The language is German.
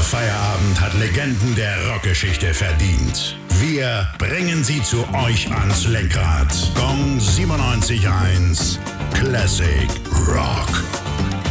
Feierabend hat Legenden der Rockgeschichte verdient. Wir bringen sie zu euch ans Lenkrad. Gong 97.1 Classic Rock.